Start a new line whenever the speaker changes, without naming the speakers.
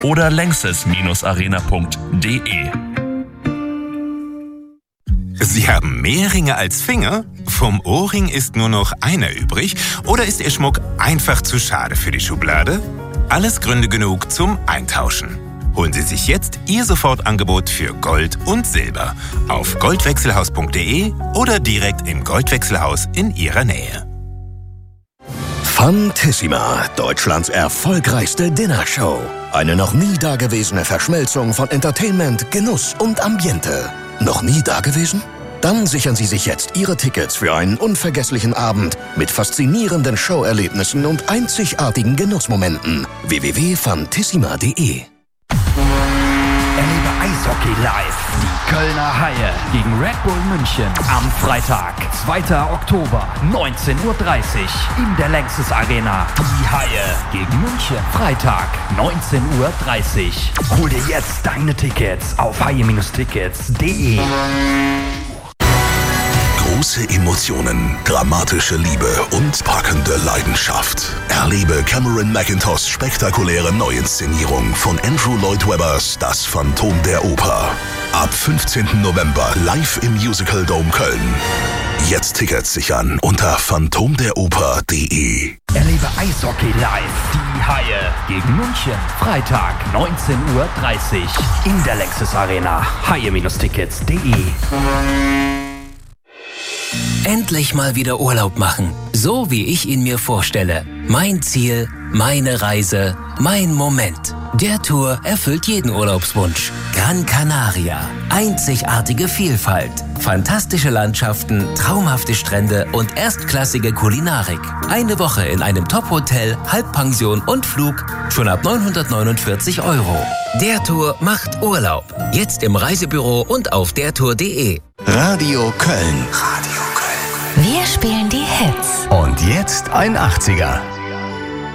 oder lanxess-arena.de.
Sie haben mehr Ringe als Finger? Vom Ohrring ist nur noch einer übrig? Oder ist Ihr Schmuck einfach zu schade für die Schublade? Alles Gründe genug zum Eintauschen. Holen Sie sich jetzt Ihr Sofortangebot für Gold und Silber auf goldwechselhaus.de oder direkt im Goldwechselhaus in Ihrer Nähe.
Fantissima, Deutschlands erfolgreichste Dinnershow. Eine noch nie dagewesene Verschmelzung von Entertainment, Genuss und Ambiente. Noch nie dagewesen? Dann sichern Sie sich jetzt Ihre Tickets für einen unvergesslichen Abend mit faszinierenden Showerlebnissen und einzigartigen Genussmomenten. www.fantissima.de.
Erlebe Eishockey live. Die Kölner Haie gegen Red Bull München am Freitag, 2. Oktober, 19:30 Uhr in der Lanxess Arena. Die Haie gegen München, Freitag, 19:30 Uhr. Hol dir jetzt deine Tickets auf haie-tickets.de.
Große Emotionen, dramatische Liebe und packende Leidenschaft. Erlebe Cameron Mackintoshs spektakuläre Neuinszenierung von Andrew Lloyd Webbers Das Phantom der Oper. Ab 15. November live im Musical Dome Köln. Jetzt Tickets sichern unter phantomderoper.de.
Erlebe Eishockey live. Die Haie gegen München, Freitag, 19:30 Uhr in der Lanxess Arena. haie-tickets.de.
Endlich mal wieder Urlaub machen, so wie ich ihn mir vorstelle. Mein Ziel, meine Reise, mein Moment. Der Tour erfüllt jeden Urlaubswunsch. Gran Canaria. Einzigartige Vielfalt. Fantastische Landschaften, traumhafte Strände und erstklassige Kulinarik. Eine Woche in einem Top-Hotel, Halbpension und Flug. Schon ab 949 €. Der Tour macht Urlaub. Jetzt im Reisebüro und auf dertour.de.
Radio Köln.
Wir spielen die Hits.
Und jetzt ein 80er.